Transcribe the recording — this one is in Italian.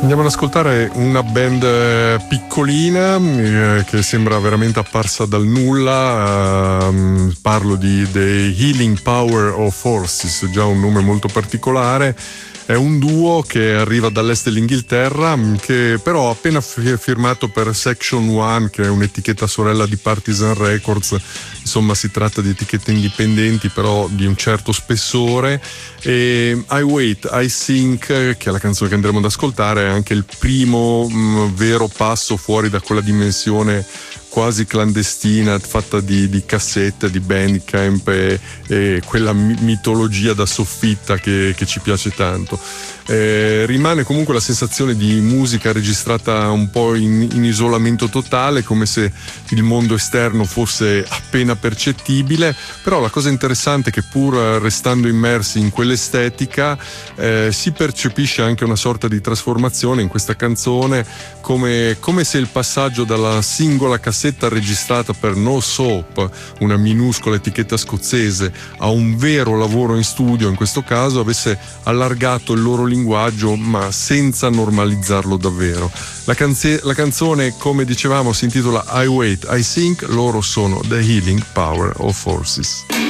Andiamo ad ascoltare una band piccolina che sembra veramente apparsa dal nulla. Parlo di The Healing Power of Forces, già un nome molto particolare. È un duo che arriva dall'est dell'Inghilterra, che però ha appena firmato per Section One, che è un'etichetta sorella di Partisan Records. Insomma, si tratta di etichette indipendenti, però di un certo spessore. E I Wait, I Think, che è la canzone che andremo ad ascoltare, è anche il primo vero passo fuori da quella dimensione quasi clandestina, fatta di cassette, di Bandcamp e quella mitologia da soffitta che ci piace tanto. Rimane comunque la sensazione di musica registrata un po' in isolamento totale, come se il mondo esterno fosse appena percettibile, però la cosa interessante è che pur restando immersi in quell'estetica si percepisce anche una sorta di trasformazione in questa canzone, come se il passaggio dalla singola cassetta registrata per No Soap, una minuscola etichetta scozzese, a un vero lavoro in studio, in questo caso, avesse allargato il loro linguaggio, ma senza normalizzarlo davvero. La canzone, come dicevamo, si intitola I Wait, I Think. Loro sono The Healing Power of Forces.